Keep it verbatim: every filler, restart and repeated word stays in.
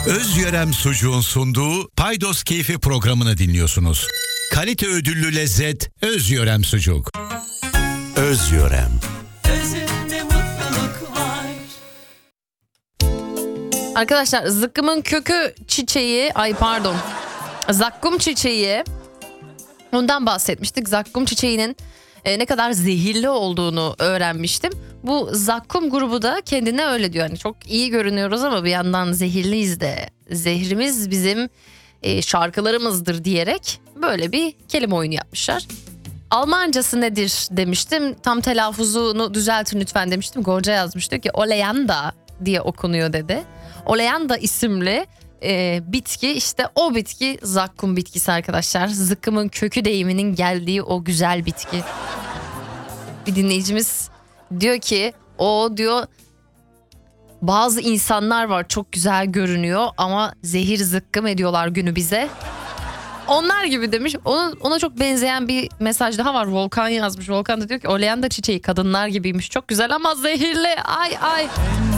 Özyörem Sucuğun sunduğu Paydos Keyfi programını dinliyorsunuz. Kalite ödüllü lezzet Özyörem Sucuk. Özyörem. Özünde mutluluk var. Arkadaşlar zıkkımın kökü çiçeği, ay pardon, zakkum çiçeği, ondan bahsetmiştik. Zakkum çiçeğinin e, ne kadar zehirli olduğunu öğrenmiştim. Bu zakkum grubu da kendine öyle diyor. Yani çok iyi görünüyoruz ama bir yandan zehirliyiz de. Zehrimiz bizim e, şarkılarımızdır diyerek böyle bir kelime oyunu yapmışlar. Almancası nedir demiştim. Tam telaffuzunu düzeltin lütfen demiştim. Gonca yazmıştı ki Oleanda diye okunuyor dedi. Oleanda isimli e, bitki, işte o bitki zakkum bitkisi arkadaşlar. Zıkkımın kökü deyiminin geldiği o güzel bitki. Bir dinleyicimiz diyor ki o diyor bazı insanlar var çok güzel görünüyor ama zehir zıkkım ediyorlar günü bize. Onlar gibi demiş. Ona, ona çok benzeyen bir mesaj daha var. Volkan yazmış. Volkan da diyor ki Oleanda çiçeği kadınlar gibiymiş. Çok güzel ama zehirli. Ay ay.